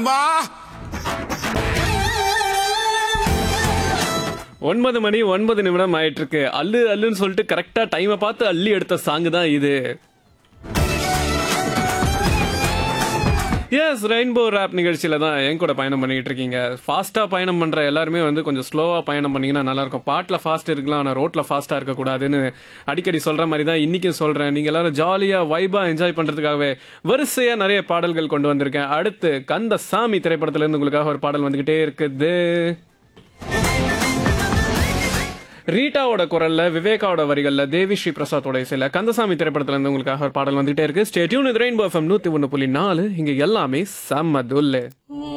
அம்மா 9 மணி 9 நிமிடம் ஆயிட்டு இருக்கு. அல்லு அல்லுன்னு சொல்லிட்டு கரெக்டா டைமை பார்த்து அள்ளி எடுத்த சாங் தான் இது. எஸ், ரெயின்போ ராப் நிகழ்ச்சியில தான் என் கூட பயணம் பண்ணிட்டு இருக்கீங்க. ஃபாஸ்டா பயணம் பண்ற எல்லாருமே கொஞ்சம் ஸ்லோவா பயணம் பண்ணீங்கன்னா நல்லா இருக்கும். பாட்டுல ஃபாஸ்ட் இருக்கலாம், ஆனா ரோட்ல ஃபாஸ்டா இருக்க கூடாதுன்னு அடிக்கடி சொல்ற மாதிரி தான் இன்னைக்கும் சொல்றேன். நீங்க எல்லாரும் ஜாலியா வைபா என்ஜாய் பண்றதுக்காகவே வரிசையா நிறைய பாடல்கள் கொண்டு வந்திருக்கேன். அடுத்து கந்தசாமி திரைப்படத்துல இருந்து உங்களுக்காக ஒரு பாடல் வந்துகிட்டே இருக்குது. ரீட்டாவோட குரல்ல, விவேகாவோட வரிகள்ல, தேவி ஸ்ரீ பிரசாத்தோட இசையில கந்தசாமி திரைப்படத்துல இருந்து உங்களுக்காக ஒரு பாடல் வந்துட்டே இருக்கு. Stay tune with rainbow FM 101.4. இங்க எல்லாமே செம்ம துல்லு.